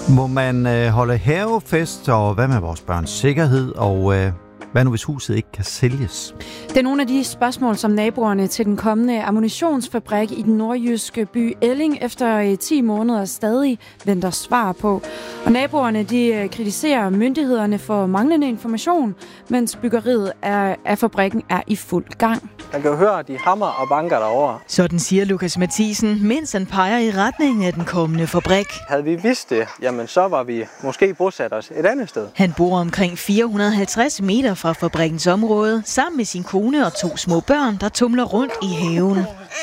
Må man holde havefest, og hvad med vores børns sikkerhed, og hvad nu hvis huset ikke kan sælges? Det er nogle af de spørgsmål, som naboerne til den kommende ammunitionsfabrik i den nordjyske by Elling efter 10 måneder stadig venter svar på. Og naboerne de kritiserer myndighederne for manglende information, mens byggeriet af fabrikken er i fuld gang. Man kan jo høre, at de hammer og banker derovre. Sådan siger Lukas Mathisen, mens han peger i retning af den kommende fabrik. Havde vi vidst det, jamen så var vi måske bosat os et andet sted. Han bor omkring 450 meter fra fabrikkens område, sammen med sin kone og 2 små børn, der tumler rundt i haven.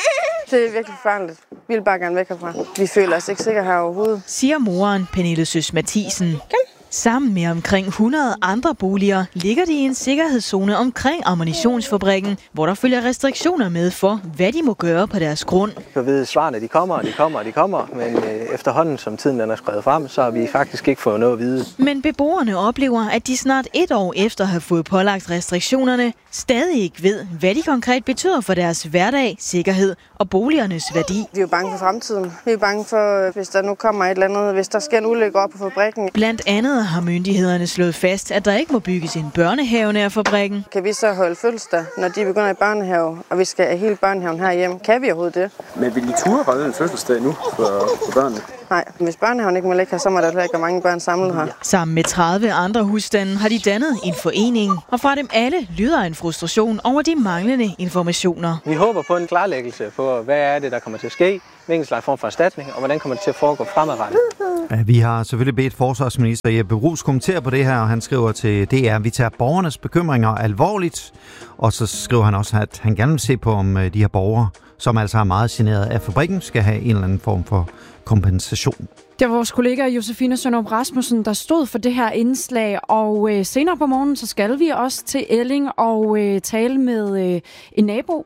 Det er virkelig forfærdeligt. Vi vil bare gerne væk herfra. Vi føler os ikke sikre her overhovedet, siger moren Pernille Søs Mathisen. Sammen med omkring 100 andre boliger ligger de i en sikkerhedszone omkring ammunitionsfabrikken, hvor der følger restriktioner med for, hvad de må gøre på deres grund. Jeg ved, svarene de kommer, men efterhånden som tiden er skrevet frem, så har vi faktisk ikke fået noget at vide. Men beboerne oplever, at de snart 1 år efter at have fået pålagt restriktionerne, stadig ikke ved, hvad de konkret betyder for deres hverdag, sikkerhed og boligernes værdi. Vi er jo bange for fremtiden. Vi er bange for, hvis der nu kommer et eller andet, hvis der sker en ulykke op på fabrikken. Blandt andet har myndighederne slået fast, at der ikke må bygges en børnehave nær fabrikken. Kan vi så holde fødselsdag, når de begynder i børnehave, og vi skal have hele børnehaven herhjemme? Kan vi overhovedet det? Men vil I turde holde en fødselsdag nu for børnene? Nej, hvis børnehaven ikke må ligge her, så må der heller ikke være mange børn samlet her. Sammen med 30 andre husstande har de dannet en forening, og fra dem alle lyder en frustration over de manglende informationer. Vi håber på en klarlæggelse på, hvad er det, der kommer til at ske, hvilken slags form for erstatning, og hvordan kommer det til at foregå fremadrettet. Ja, vi har selvfølgelig bedt forsvarsminister Jeppe Bruus kommentere på det her, og han skriver til DR, vi tager borgernes bekymringer alvorligt, og så skriver han også, at han gerne vil se på, om de her borgere, som altså er meget generet af fabrikken, skal have en eller anden form for kompensation. Det var vores kollega Josefine Sønderup Rasmussen, der stod for det her indslag, og senere på morgenen, så skal vi også til Elling og tale med en nabo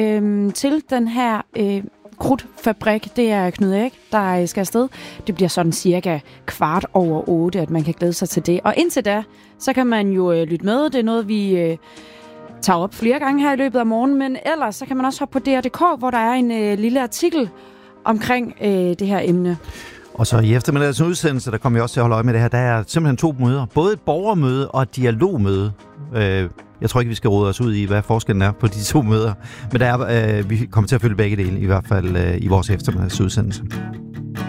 til den her krudtfabrik. Det er Knud Erik, der skal afsted. Det bliver sådan cirka 7:15, at man kan glæde sig til det. Og indtil da, så kan man jo lytte med. Det er noget, vi tager op flere gange her i løbet af morgenen, men ellers så kan man også hoppe på DR.dk, hvor der er en lille artikel omkring det her emne. Og så i eftermiddagens udsendelse, der kommer vi også til at holde øje med det her, der er simpelthen 2 møder. Både et borgermøde og et dialogmøde. Jeg tror ikke, vi skal rode os ud i, hvad forskellen er på de 2 møder. Men vi kommer til at følge begge dele, i hvert fald i vores eftermiddags udsendelse.